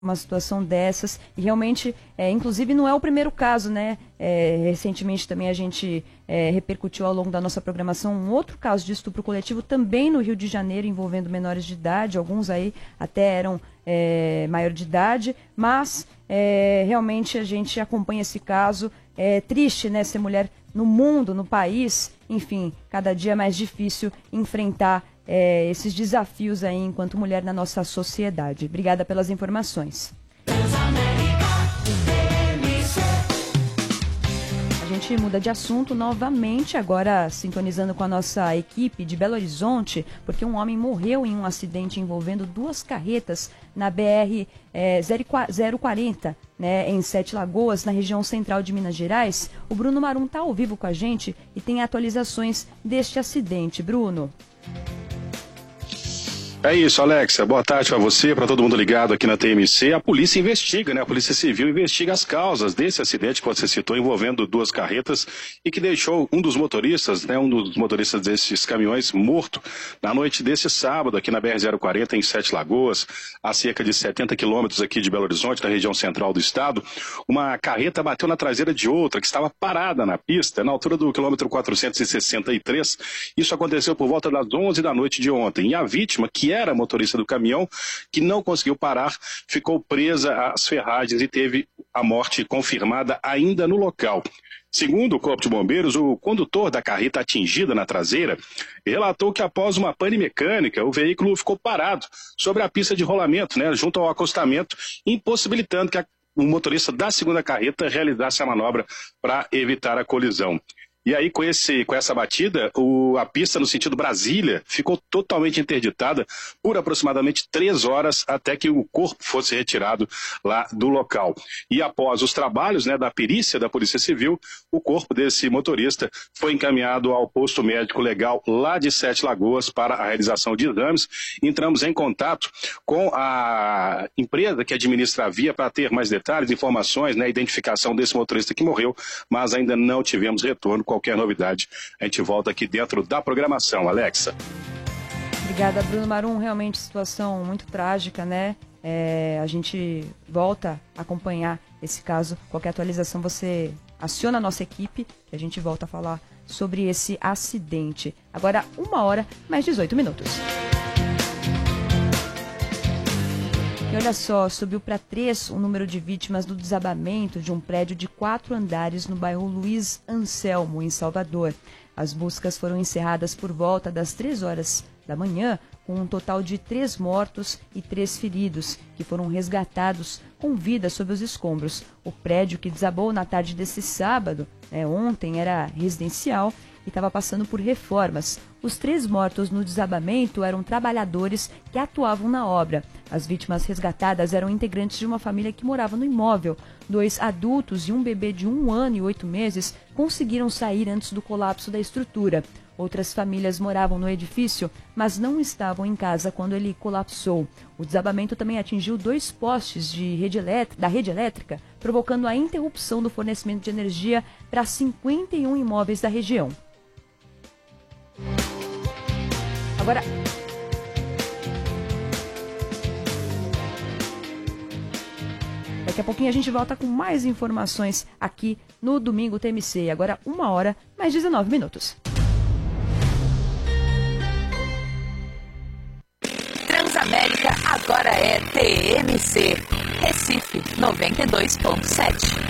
uma situação dessas, e realmente, inclusive não é o primeiro caso, né? Recentemente também a gente repercutiu ao longo da nossa programação um outro caso de estupro coletivo também no Rio de Janeiro, envolvendo menores de idade, alguns aí até eram maior de idade, mas realmente a gente acompanha esse caso. É triste, né, ser mulher no mundo, no país, enfim, cada dia é mais difícil enfrentar esses desafios aí enquanto mulher na nossa sociedade. Obrigada pelas informações. A gente muda de assunto novamente, agora sintonizando com a nossa equipe de Belo Horizonte, porque um homem morreu em um acidente envolvendo duas carretas na BR 040, né, em Sete Lagoas, na região central de Minas Gerais. O Bruno Marum está ao vivo com a gente e tem atualizações deste acidente. Bruno. É isso, Alexa. Boa tarde para você, para todo mundo ligado aqui na TMC. A polícia investiga, né? A Polícia Civil investiga as causas desse acidente que você citou, envolvendo duas carretas e que deixou um dos motoristas, né? Um dos motoristas desses caminhões morto na noite desse sábado aqui na BR-040 em Sete Lagoas, a cerca de 70 quilômetros aqui de Belo Horizonte, na região central do estado. Uma carreta bateu na traseira de outra que estava parada na pista, na altura do quilômetro 463. Isso aconteceu por volta das 11 da noite de ontem. E a vítima, que era motorista do caminhão, que não conseguiu parar, ficou presa às ferragens e teve a morte confirmada ainda no local. Segundo o Corpo de Bombeiros, o condutor da carreta atingida na traseira relatou que após uma pane mecânica, o veículo ficou parado sobre a pista de rolamento, né, junto ao acostamento, impossibilitando que o motorista da segunda carreta realizasse a manobra para evitar a colisão. E aí, com essa batida, a pista no sentido Brasília ficou totalmente interditada por aproximadamente 3 horas até que o corpo fosse retirado lá do local. E após os trabalhos, né, da perícia da Polícia Civil, o corpo desse motorista foi encaminhado ao posto médico legal lá de Sete Lagoas para a realização de exames. Entramos em contato com a empresa que administra a via para ter mais detalhes, informações, né, identificação desse motorista que morreu, mas ainda não tivemos retorno. Qualquer novidade, a gente volta aqui dentro da programação. Alexa. Obrigada, Bruno Marum. Realmente situação muito trágica, né? A gente volta a acompanhar esse caso. Qualquer atualização você aciona a nossa equipe e a gente volta a falar sobre esse acidente. Agora, 1h mais 18 minutos. E olha só, subiu para 3 o número de vítimas do desabamento de um prédio de 4 andares no bairro Luiz Anselmo, em Salvador. As buscas foram encerradas por volta das 3 horas da manhã, com um total de 3 mortos e 3 feridos, que foram resgatados com vida sob os escombros. O prédio que desabou na tarde desse sábado, ontem, era residencial e estava passando por reformas. Os 3 mortos no desabamento eram trabalhadores que atuavam na obra. As vítimas resgatadas eram integrantes de uma família que morava no imóvel. 2 adultos e um bebê de 1 ano e 8 meses conseguiram sair antes do colapso da estrutura. Outras famílias moravam no edifício, mas não estavam em casa quando ele colapsou. O desabamento também atingiu 2 postes da rede elétrica, provocando a interrupção do fornecimento de energia para 51 imóveis da região. Agora, daqui a pouquinho a gente volta com mais informações aqui no Domingo TMC. Agora 1h mais 19 minutos. Transamérica agora é TMC. Recife 92.7.